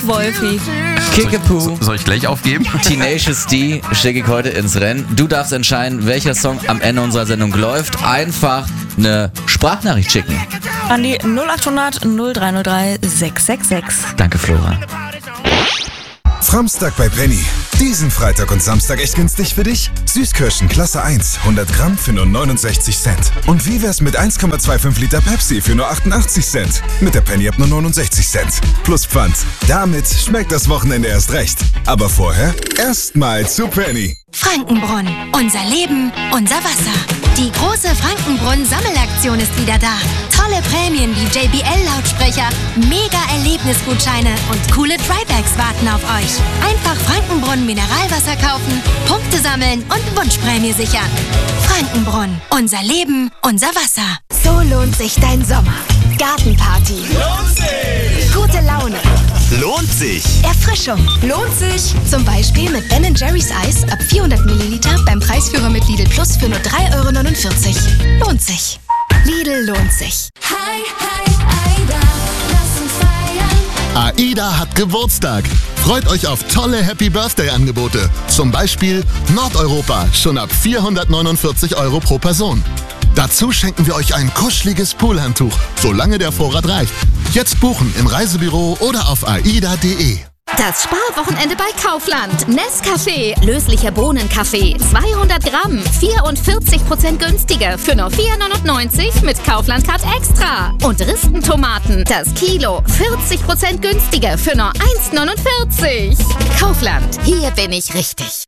Wolfi. Kickapoo. Soll ich gleich aufgeben? Tenacious D schicke ich heute ins Rennen. Du darfst entscheiden, welcher Song am Ende unserer Sendung läuft. Einfach eine Sprachnachricht schicken. An die 0800 0303 666. Danke, Flora. Samstag bei Penny. Diesen Freitag und Samstag echt günstig für dich? Süßkirschen Klasse 1, 100 Gramm für nur 69 Cent. Und wie wär's mit 1,25 Liter Pepsi für nur 88 Cent? Mit der Penny ab nur 69 Cent. Plus Pfand. Damit schmeckt das Wochenende erst recht. Aber vorher erstmal zu Penny. Frankenbrunn. Unser Leben, unser Wasser. Die große Frankenbrunn-Sammelaktion ist wieder da. Tolle Prämien wie JBL-Lautsprecher, Mega-Erlebnisgutscheine und coole Trybags warten auf euch. Einfach Frankenbrunn Mineralwasser kaufen, Punkte sammeln und Wunschprämie sichern. Frankenbrunn. Unser Leben, unser Wasser. So lohnt sich dein Sommer. Gartenparty. Lohnt sich! Gute Laune. Lohnt sich! Erfrischung. Lohnt sich. Zum Beispiel mit Ben &Jerry's Eis ab 400 Milliliter beim Preisführer mit Lidl Plus für nur 3,49 €. Lohnt sich. Lidl lohnt sich. Hi, Aida, lass uns feiern. AIDA hat Geburtstag. Freut euch auf tolle Happy Birthday-Angebote. Zum Beispiel Nordeuropa, schon ab 449 € pro Person. Dazu schenken wir euch ein kuscheliges Poolhandtuch, solange der Vorrat reicht. Jetzt buchen im Reisebüro oder auf aida.de. Das Sparwochenende bei Kaufland. Nescafé, löslicher Bohnenkaffee, 200 Gramm, 44% günstiger für nur 4,99 € mit Kaufland Card Extra. Und Ristentomaten, das Kilo, 40% günstiger für nur 1,49 €. Kaufland, hier bin ich richtig.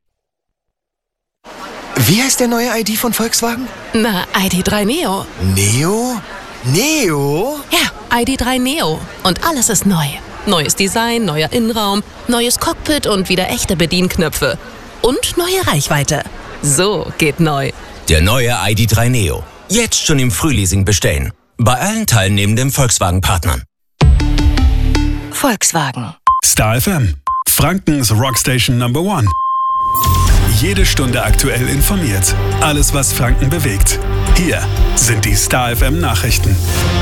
Wie heißt der neue ID von Volkswagen? Na, ID.3 Neo. Neo? Neo? Ja, ID.3 Neo. Und alles ist neu. Neues Design, neuer Innenraum, neues Cockpit und wieder echte Bedienknöpfe. Und neue Reichweite. So geht neu. Der neue ID.3 Neo. Jetzt schon im Frühleasing bestellen. Bei allen teilnehmenden Volkswagen-Partnern. Volkswagen. Star FM. Frankens Rockstation Number 1. Jede Stunde aktuell informiert. Alles, was Franken bewegt. Hier sind die Star FM Nachrichten.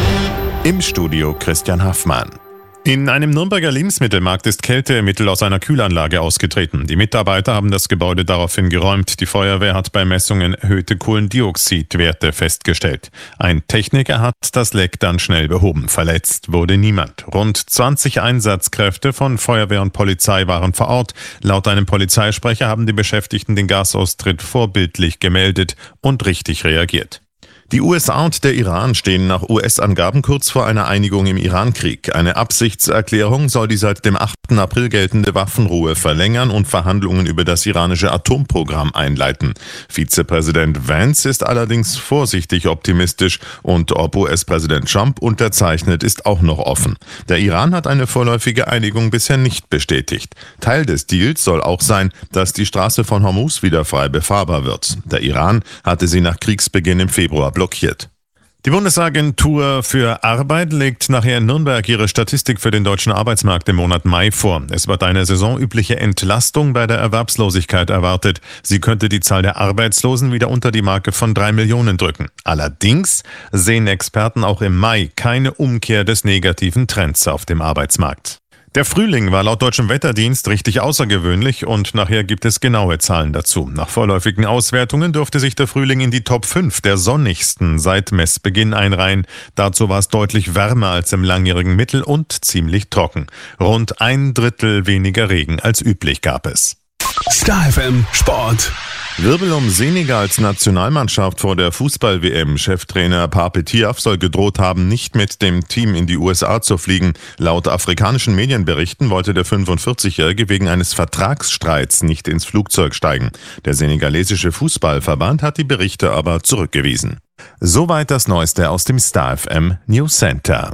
Im Studio Christian Haffmann. In einem Nürnberger Lebensmittelmarkt ist Kältemittel aus einer Kühlanlage ausgetreten. Die Mitarbeiter haben das Gebäude daraufhin geräumt. Die Feuerwehr hat bei Messungen erhöhte Kohlendioxidwerte festgestellt. Ein Techniker hat das Leck dann schnell behoben. Verletzt wurde niemand. Rund 20 Einsatzkräfte von Feuerwehr und Polizei waren vor Ort. Laut einem Polizeisprecher haben die Beschäftigten den Gasaustritt vorbildlich gemeldet und richtig reagiert. Die USA und der Iran stehen nach US-Angaben kurz vor einer Einigung im Iran-Krieg. Eine Absichtserklärung soll die seit dem 8. April geltende Waffenruhe verlängern und Verhandlungen über das iranische Atomprogramm einleiten. Vizepräsident Vance ist allerdings vorsichtig optimistisch und ob US-Präsident Trump unterzeichnet, ist auch noch offen. Der Iran hat eine vorläufige Einigung bisher nicht bestätigt. Teil des Deals soll auch sein, dass die Straße von Hormuz wieder frei befahrbar wird. Der Iran hatte sie nach Kriegsbeginn im Februar blockiert. Die Bundesagentur für Arbeit legt nachher in Nürnberg ihre Statistik für den deutschen Arbeitsmarkt im Monat Mai vor. Es wird eine saisonübliche Entlastung bei der Erwerbslosigkeit erwartet. Sie könnte die Zahl der Arbeitslosen wieder unter die Marke von 3 Millionen drücken. Allerdings sehen Experten auch im Mai keine Umkehr des negativen Trends auf dem Arbeitsmarkt. Der Frühling war laut deutschem Wetterdienst richtig außergewöhnlich und nachher gibt es genaue Zahlen dazu. Nach vorläufigen Auswertungen dürfte sich der Frühling in die Top 5 der sonnigsten seit Messbeginn einreihen. Dazu war es deutlich wärmer als im langjährigen Mittel und ziemlich trocken. Rund 1/3 weniger Regen als üblich gab es. Star FM Sport. Wirbel um Senegals Nationalmannschaft vor der Fußball-WM. Cheftrainer Pape Thiaw soll gedroht haben, nicht mit dem Team in die USA zu fliegen. Laut afrikanischen Medienberichten wollte der 45-Jährige wegen eines Vertragsstreits nicht ins Flugzeug steigen. Der senegalesische Fußballverband hat die Berichte aber zurückgewiesen. Soweit das Neueste aus dem Star FM News Center.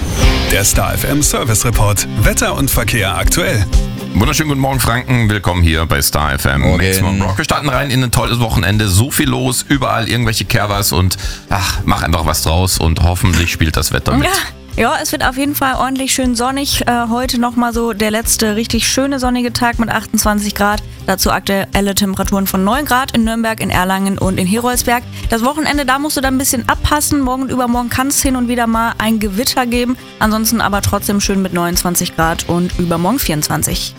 Der Star FM Service Report. Wetter und Verkehr aktuell. Wunderschönen guten Morgen, Franken. Willkommen hier bei Star FM. Maximum Rock. Wir starten rein in ein tolles Wochenende. So viel los, überall irgendwelche Kehrwas und mach einfach was draus und hoffentlich spielt das Wetter mit. Ja, Ja, es wird auf jeden Fall ordentlich schön sonnig. Heute nochmal so der letzte richtig schöne sonnige Tag mit 28 Grad. Dazu aktuelle Temperaturen von 9 Grad in Nürnberg, in Erlangen und in Heroldsberg. Das Wochenende, da musst du dann ein bisschen abpassen. Morgen und übermorgen kann es hin und wieder mal ein Gewitter geben. Ansonsten aber trotzdem schön mit 29 Grad und übermorgen 24.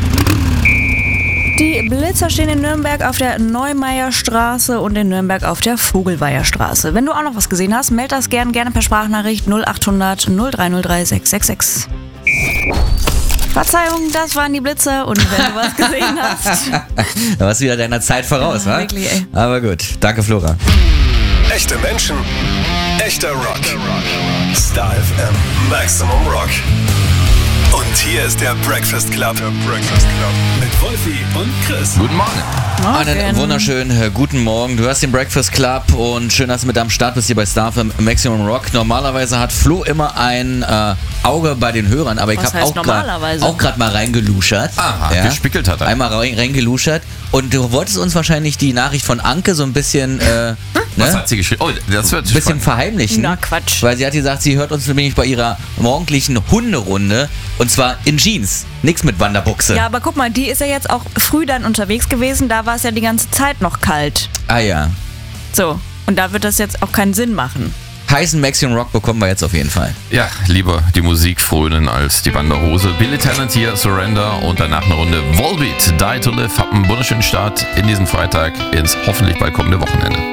Die Blitzer stehen in Nürnberg auf der Neumeierstraße und in Nürnberg auf der Vogelweierstraße. Wenn du auch noch was gesehen hast, meld das gerne per Sprachnachricht 0800 0303 666. Verzeihung, das waren die Blitze und wenn du was gesehen hast. Da warst du wieder deiner Zeit voraus, wa? Wirklich, ey. Aber gut, danke Flora. Echte Menschen, echter Rock. Star FM, Maximum Rock. Und hier ist der Breakfast Club. Mit Wolfi und Chris. Guten Morgen. Einen wunderschönen guten Morgen. Du hörst den Breakfast Club und schön, dass du mit am Start bist hier bei Star FM Maximum Rock. Normalerweise hat Flo immer ein Auge bei den Hörern, aber ich habe auch gerade mal reingeluschert. Aha, gespickelt hat er. Einmal reingeluschert. Und du wolltest uns wahrscheinlich die Nachricht von Anke so ein bisschen was hat sie geschrieben? Oh, das wird ein bisschen verheimlichen. Na, Quatsch. Weil sie hat gesagt, sie hört uns nämlich bei ihrer morgendlichen Hunderunde und zwar in Jeans. Nichts mit Wanderbuchse. Ja, aber guck mal, die ist ja jetzt auch früh dann unterwegs gewesen. Da war es ja die ganze Zeit noch kalt. Ah ja. So, und da wird das jetzt auch keinen Sinn machen. Heißen Maximum Rock bekommen wir jetzt auf jeden Fall. Ja, lieber die Musik frönen als die Wanderhose. Billy Talent hier, Surrender und danach eine Runde Volbeat, Die to Live. Habt einen wunderschönen Start in diesen Freitag ins hoffentlich bald kommende Wochenende.